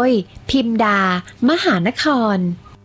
ยพิมดามหานคร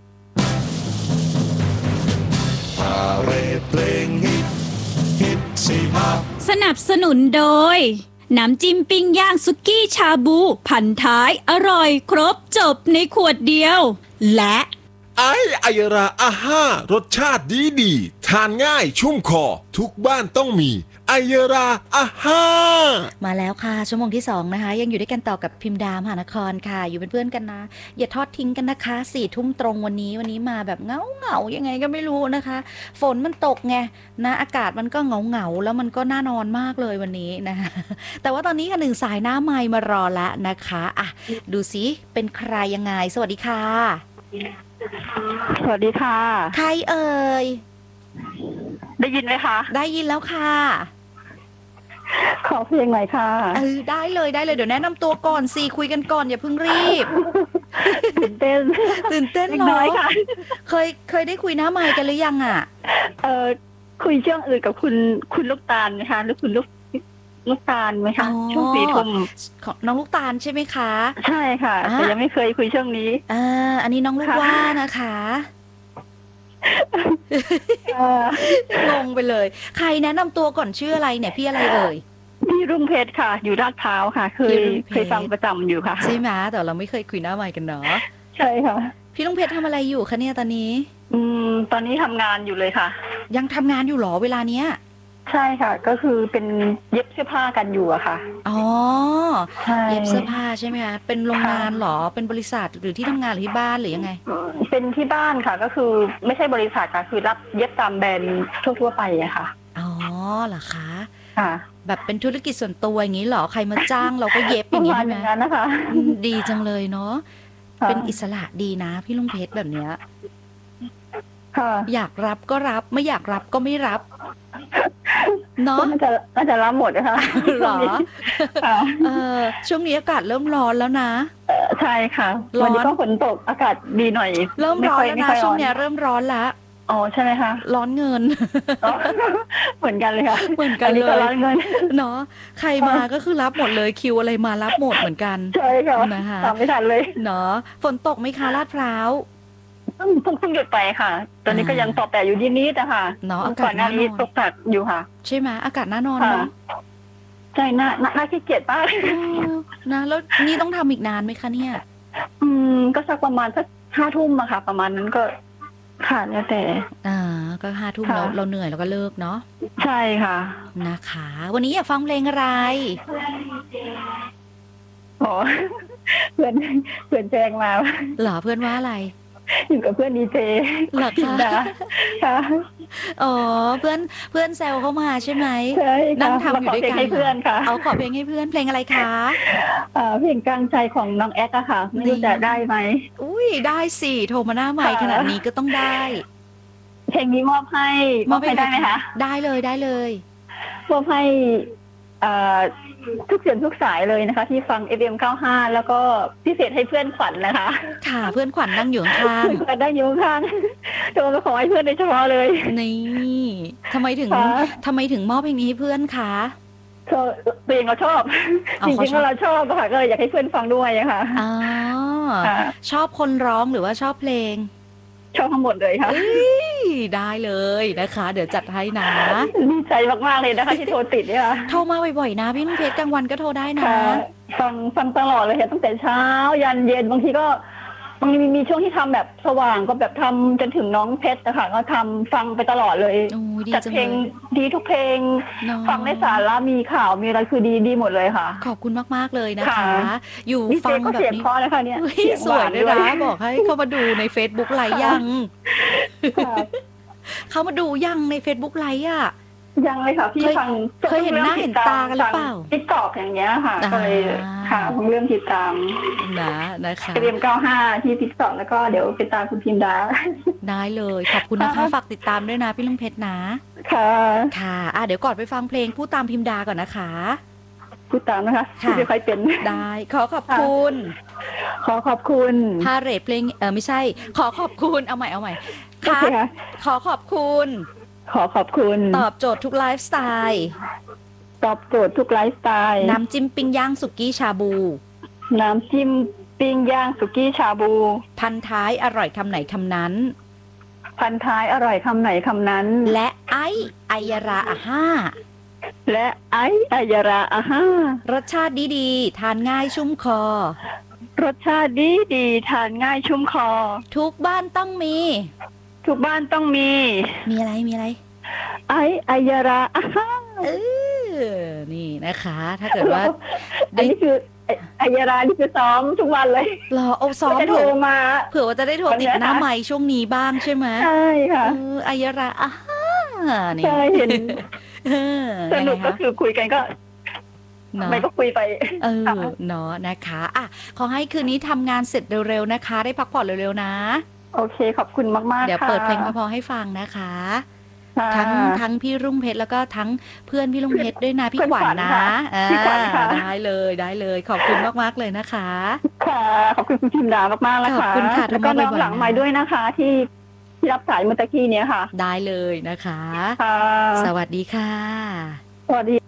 สนับสนุนโดยน้ำจิ้มปิ้งย่างสุกี้ชาบูพันท้ายอร่อยครบจบในขวดเดียวและไอราอาห้ารสชาติดีทานง่ายชุ่มคอทุกบ้านต้องมีไอราอาห้ามาแล้วค่ะชั่วโมงที่2นะคะยังอยู่ด้วยกันต่อกับพิมดามหานครค่ะอยู่เป็นเพื่อนกันนะอย่าทอดทิ้งกันนะคะ4 ทุ่มตรงวันนี้มาแบบเงายังไงก็ไม่รู้นะคะฝนมันตกไงนะอากาศมันก็เงาแล้วมันก็น่านอนมากเลยวันนี้นะคะแต่ว่าตอนนี้ค่ะ1 สายหน้าไมค์มารอแล้วนะคะอ่ะดูสิเป็นใครยังไงสวัสดีค่ะสวัสดีค่ะใครเอ่ยได้ยินไหมคะได้ยินแล้วค่ะขอเพลงหน่อยค่ะได้เลยเดี๋ยวแนะนำตัวก่อนสิคุยกันก่อนอย่าเพิ่งรีบตื่นเต้นเนาะเคยได้คุยหน้าไมค์กันหรือยังอ่ะคุยช่วงอื่นกับคุณลูกตาลนะคะหรือคุณลูกตาลไหมคะช่วง4 ทุ่มของน้องลูกตาลใช่ไหมคะใช่ค่ะแต่ยังไม่เคยคุยช่วงนี้อันนี้น้องลูกว่านะคะงงไปเลยใครแนะนำตัวก่อนชื่ออะไรเนี่ยพี่อะไรเอ่ยพี่รุ่งเพชรค่ะอยู่ลาดพร้าวค่ะเคยฟังประจำอยู่ค่ะใช่ไหมแต่เราไม่เคยคุยหน้าไมค์กันเนาะใช่ค่ะพี่รุ่งเพชรทำอะไรอยู่คะเนี่ยตอนนี้ตอนนี้ทำงานอยู่เลยค่ะยังทำงานอยู่หรอเวลาเนี้ยใช่ค่ะก็คือเป็นเย็บเสื้อผ้ากันอยู่อะค่ะอ๋อเย็บเสื้อผ้าใช่ไหมคะเป็นโรงงานหรอเป็นบริษัทหรือที่ทำงานหรือที่บ้านหรือยังไงเป็นที่บ้านค่ะก็คือไม่ใช่บริษัทค่ะคือรับเย็บตามแบรนด์ทั่วๆไปอะค่ะอ๋อเหรอคะค่ะแบบเป็นธุรกิจส่วนตัวอย่างนี้หรอใครมาจ้างเราก็เย็บอย่างนี้ใช่ไหมนะคะดีจังเลยเนาะเป็นอิสระดีนะพี่ลุงเพชรแบบเนี้ยอยากรับก็รับไม่อยากรับก็ไม่รับเนาะน่าจะรับหมดนะคะหรอช่วงนี้อากาศเริ่มร้อนแล้วนะใช่ค่ะวันนี้ก็ฝนตกอากาศดีหน่อยเริ่มร้อนแล้วนะช่วงนี้เริ่มร้อนแล้วอ๋อใช่ไหมคะร้อนเงินเหมือนกันเลยค่ะเหมือนกันเลยร้อนเงินเนาะใครมาก็คือรับหมดเลยคิวอะไรมารับหมดเหมือนกันใช่ค่ะนะคะตามไม่ทันเลยเนาะฝนตกไหมคะลาดพร้าวเพิ่งหยุดไปค่ะตอนนี้ก็ยังตกแต่อยู่นิดๆนะคะเนาะอากาศน่านอนตกตัดอยู่ค่ะใช่ไหมอากาศน่านอนเนาะใช่น่าขี้เกียจมากนะแล้วนี่ต้องทำอีกนานไหมคะเนี่ยก็สักประมาณสัก5 ทุ่มอะค่ะประมาณนั้นก็ค่ะแล้วแต่ก็5 ทุ่มเราเหนื่อยแล้วก็เลิกเนาะใช่ค่ะนะคะวันนี้อยากฟังเพลงอะไรอ๋อเพื่อนแจ้งมาเหรอเพื่อนว่าอะไรอยู่กับเพื่อนดีเจหลักค่ะอ๋อเพื่อนแซวเข้ามาใช่ไหมนั่งทำอยู่ด้วยกันให้เพื่อนค่ะเอาขอเพลงให้เพื่อนเพลงอะไรคะเพลงกลางใจของน้องแอ๊กอะค่ะไม่รู้จะได้ไหมอุ้ยได้สิโทรมาหน้าไมค์ขนาดนี้ก็ต้องได้เพลงนี้มอบให้ได้ไหมคะได้เลยมอบให้ทุกเสียงทุกสายเลยนะคะที่ฟัง FM 95แล้วก็พิเศษให้เพื่อนขวัญนะคะค่ะเพื่อนขวัญนั่งอยู่ข้างได้อยู่ข้างโทรมาขอให้เพื่อนโดยเฉพาะเลยนี่ทำไมถึงมอบเพลงนี้ให้เพื่อนคะตัวเองเราชอบจริงๆเราชอบค่ะก็เลยอยากให้เพื่อนฟังด้วยค่ะชอบคนร้องหรือว่าชอบเพลงชอบทั้งหมดเลยค่ะได้เลยนะคะเดี๋ยวจัดให้นะดีใจมากๆเลยนะคะที่โทรติดเนี่ยโทรมาบ่อยๆนะพี่นุ่นเพชรกลางวันก็โทรได้นะฟังตลอดเลยค่ะตั้งแต่เช้ายันเย็นบางทีก็มีช่วงที่ทำแบบสว่างก็แบบทำจนถึงน้องเพชรนะคะก็ทำฟังไปตลอดเลยจัดเพลงดีทุกเพลงฟังในสาระมีข่าวมีอะไรคือดีหมดเลยค่ะขอบคุณมากๆเลยนะคะอยู่ฟังแบบนี้นะคะเนี่ยสวยด้วยนะบอกให้เข้ามาดูใน Facebook ไลฟ์ยังเข้ามาดูยังใน Facebook ไลฟ์อ่ะยังเลยค่ะพี่ฟังเคยเห็นหน้าเห็นตากันหรือเปล่า TikTok อย่างเงี้ยค่ะก็เลยค่ะเรื่องติดตามนะคะเรียม95ที่ TikTok แล้วก็เดี๋ยวไปตามคุณพิมดาได้เลยขอบคุณนะคะฝากติดตามด้วยนะพี่ลุงเพชรนะค่ะเดี๋ยวก่อนไปฟังเพลงพูดตามพิมดาก่อนนะคะพูดตามนะคะที่ใครเป็นได้ขอขอบคุณพาเรทเพลงไม่ใช่ขอขอบคุณเอาใหม่ค่ะขอขอบคุณตอบโจทย์ทุกไลฟ์สไตล์น้ำจิ้มปิ้งย่างสุกี้ชาบูพันท้ายอร่อยคำไหนคำนั้นพันท้ายอร่อยคำไหนคำนั้นและไอายาราอาห้าและอายาราอาห้ารสชาติดีๆทานง่ายชุ่มคอรสชาติดีทานง่ายชุ่มคอทุกบ้านต้องมีทุกบ้านต้องมีมีอะไรอายาราอาห้านี่นะคะ ถ้าเกิดว่าอันนี้คืออายารานี่คือซ้อมทุกวันเลยรอเอาซ้อมจะโทรมาเผื่อว่าจะได้โทรติดหน้าไมค์ช่วงนี้บ้างใช่ไหมใช่ค่ะอายาราอาห้านี่ใช่เห็น สนุกก็ยังไงคะคือคุยกันก็เนาะไม่ก็คุยไปเนาะนะคะอ่ะขอให้คืนนี้ทำงานเสร็จเร็วๆนะคะ ได้พักผ่อนเร็วๆนะโอเคขอบคุณมากๆเดี๋ยวค่ะเปิดเพลงพอๆให้ฟังนะคะค่ะทั้งพี่รุ่งเพชรแล้วก็ทั้งเพื่อนพี่รุ่งเพชรด้วยนะพี่ขวัญนะพี่ขวัญค่ะได้เลยขอบคุณมากๆเลยนะคะค่ะขอบคุณคุณพิมดามากๆนะคะขอบคุณค่ะแล้วก็โทรมาน้องบ่อยๆหลังไม้ด้วยนะคะ ที่รับสายเมื่อตะกี้เนี้ยค่ะได้เลยนะคะค่ะสวัสดีค่ะสวัสดี